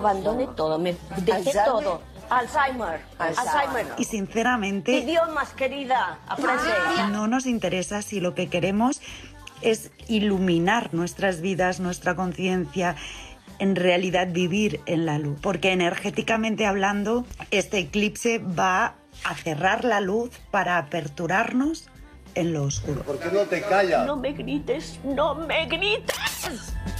Abandoné todo, me dejé todo. Alzheimer. Y sinceramente, Idiomas, querida, aprende. no nos interesa si lo que queremos es iluminar nuestras vidas, nuestra conciencia, en realidad vivir en la luz. Porque energéticamente hablando, este eclipse va a cerrar la luz para aperturarnos en lo oscuro. ¿Por qué no te callas? No me grites, no me grites.